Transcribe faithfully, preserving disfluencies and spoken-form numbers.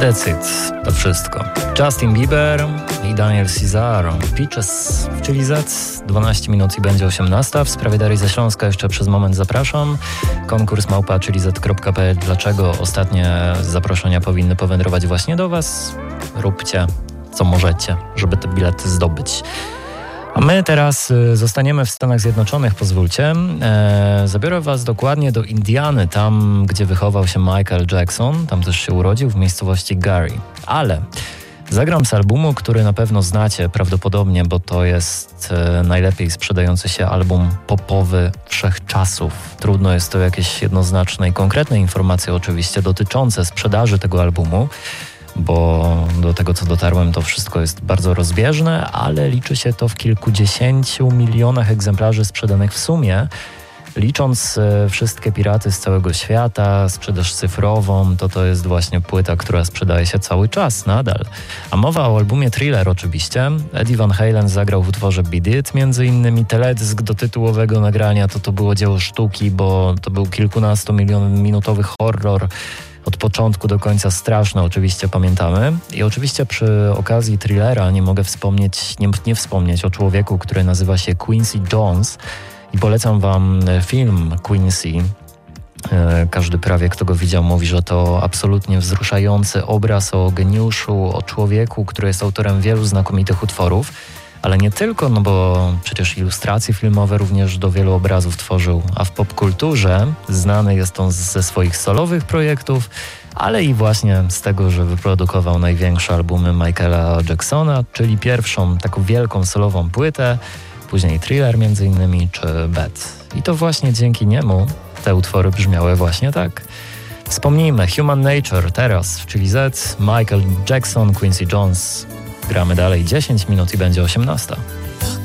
That's it. To wszystko. Justin Bieber i Daniel Caesar. Peaches w Chili Z. dwanaście minut i będzie osiemnasta. W sprawie Darii ze Śląska jeszcze przez moment zapraszam. Konkurs małpa chilizet kropka pe el. Dlaczego ostatnie zaproszenia powinny powędrować właśnie do Was? Róbcie co możecie, żeby te bilety zdobyć. A my teraz y, zostaniemy w Stanach Zjednoczonych, pozwólcie. E, zabiorę Was dokładnie do Indiany, tam gdzie wychował się Michael Jackson, tam też się urodził, w miejscowości Gary. Ale zagram z albumu, który na pewno znacie prawdopodobnie, bo to jest e, najlepiej sprzedający się album popowy wszechczasów. Trudno jest to jakieś jednoznaczne i konkretne informacje oczywiście dotyczące sprzedaży tego albumu, bo do tego, co dotarłem, to wszystko jest bardzo rozbieżne, ale liczy się to w kilkudziesięciu milionach egzemplarzy sprzedanych w sumie. Licząc e, wszystkie piraty z całego świata, sprzedaż cyfrową, to to jest właśnie płyta, która sprzedaje się cały czas nadal. A mowa o albumie Thriller oczywiście. Eddie Van Halen zagrał w utworze Beat It, między innymi teledysk do tytułowego nagrania, to to było dzieło sztuki, bo to był kilkunastominutowy horror, od początku do końca straszne, oczywiście pamiętamy. I oczywiście przy okazji Thrillera nie mogę wspomnieć, nie, nie wspomnieć o człowieku, który nazywa się Quincy Jones i polecam Wam film Quincy. Każdy prawie, kto go widział, mówi, że to absolutnie wzruszający obraz o geniuszu, o człowieku, który jest autorem wielu znakomitych utworów. Ale nie tylko, no bo przecież ilustracje filmowe również do wielu obrazów tworzył, a w popkulturze znany jest on ze swoich solowych projektów, ale i właśnie z tego, że wyprodukował największe albumy Michaela Jacksona, czyli pierwszą taką wielką solową płytę, później Thriller między innymi, czy Bad. I to właśnie dzięki niemu te utwory brzmiały właśnie tak. Wspomnijmy, Human Nature teraz w Chili Z, Michael Jackson, Quincy Jones. Gramy dalej, dziesięć minut i będzie osiemnasta.